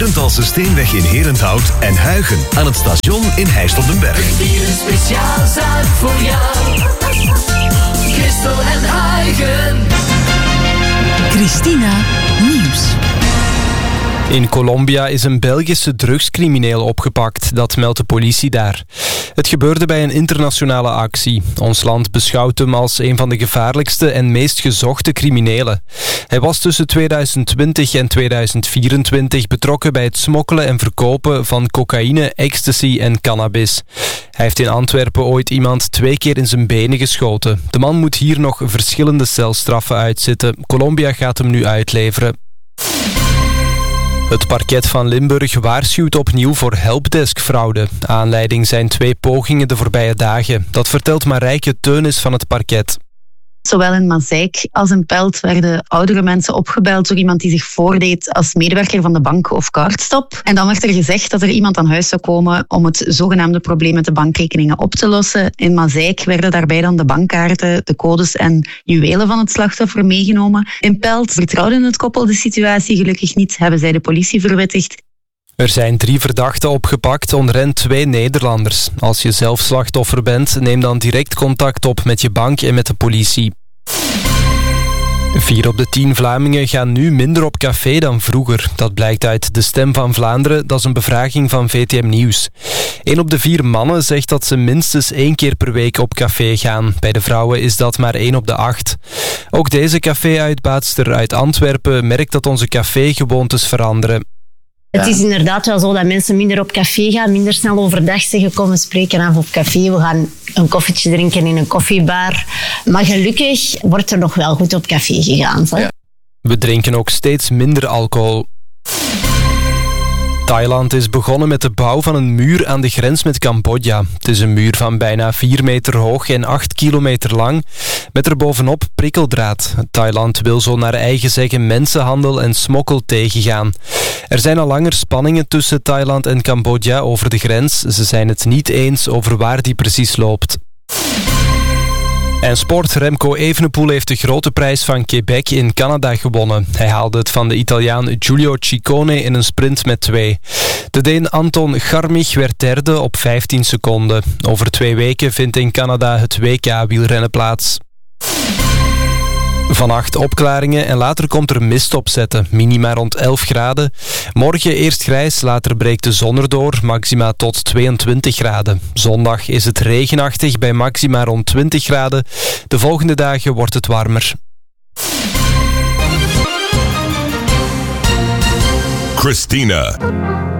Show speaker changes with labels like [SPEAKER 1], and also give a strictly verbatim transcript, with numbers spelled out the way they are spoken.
[SPEAKER 1] Herentals Steenweg in Herenthout en Huigen aan het station in Heist op den Berg.
[SPEAKER 2] Vieren speciaal zuid voor jou. Christel en Huigen.
[SPEAKER 3] Christina Nieuws.
[SPEAKER 4] In Colombia is een Belgische drugscrimineel opgepakt, dat meldt de politie daar. Het gebeurde bij een internationale actie. Ons land beschouwt hem als een van de gevaarlijkste en meest gezochte criminelen. Hij was tussen tweeduizend twintig en tweeduizend vierentwintig betrokken bij het smokkelen en verkopen van cocaïne, ecstasy en cannabis. Hij heeft in Antwerpen ooit iemand twee keer in zijn benen geschoten. De man moet hier nog verschillende celstraffen uitzitten. Colombia gaat hem nu uitleveren. Het parket van Limburg waarschuwt opnieuw voor helpdesk-fraude. Aanleiding zijn twee pogingen de voorbije dagen. Dat vertelt Marijke Teunis van het parket.
[SPEAKER 5] Zowel in Mazeik als in Pelt werden oudere mensen opgebeld door iemand die zich voordeed als medewerker van de bank of Cardstop. En dan werd er gezegd dat er iemand aan huis zou komen om het zogenaamde probleem met de bankrekeningen op te lossen. In Mazeik werden daarbij dan de bankkaarten, de codes en juwelen van het slachtoffer meegenomen. In Pelt vertrouwde het koppel de situatie gelukkig niet, hebben zij de politie verwittigd.
[SPEAKER 4] Er zijn drie verdachten opgepakt, onder hen twee Nederlanders. Als je zelf slachtoffer bent, neem dan direct contact op met je bank en met de politie. Vier op de tien Vlamingen gaan nu minder op café dan vroeger. Dat blijkt uit De Stem van Vlaanderen, dat is een bevraging van V T M Nieuws. Een op de vier mannen zegt dat ze minstens één keer per week op café gaan. Bij de vrouwen is dat maar één op de acht. Ook deze café-uitbaatster uit Antwerpen merkt dat onze cafégewoontes veranderen.
[SPEAKER 6] Het is inderdaad wel zo dat mensen minder op café gaan, minder snel overdag zeggen kom we spreken af op café, we gaan een koffietje drinken in een koffiebar. Maar gelukkig wordt er nog wel goed op café gegaan. Zo.
[SPEAKER 4] We drinken ook steeds minder alcohol. Thailand is begonnen met de bouw van een muur aan de grens met Cambodja. Het is een muur van bijna vier meter hoog en acht kilometer lang, met erbovenop prikkeldraad. Thailand wil zo naar eigen zeggen mensenhandel en smokkel tegengaan. Er zijn al langer spanningen tussen Thailand en Cambodja over de grens. Ze zijn het niet eens over waar die precies loopt. En sport, Remco Evenepoel heeft de grote prijs van Quebec in Canada gewonnen. Hij haalde het van de Italiaan Giulio Ciccone in een sprint met twee. De Deen Anton Garmich werd derde op vijftien seconden. Over twee weken vindt in Canada het W K wielrennen plaats. Vannacht opklaringen en later komt er mist opzetten. Minima rond elf graden. Morgen eerst grijs, later breekt de zon erdoor. Maxima tot tweeëntwintig graden. Zondag is het regenachtig bij maxima rond twintig graden. De volgende dagen wordt het warmer.
[SPEAKER 1] Christina.